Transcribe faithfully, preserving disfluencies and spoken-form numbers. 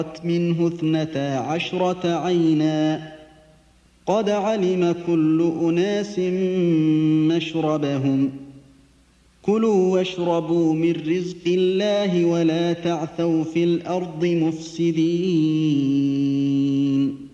منه اثنتا عشرة عينا قد علم كل أناس مشربهم كلوا واشربوا من رزق الله ولا تعثوا في الأرض مفسدين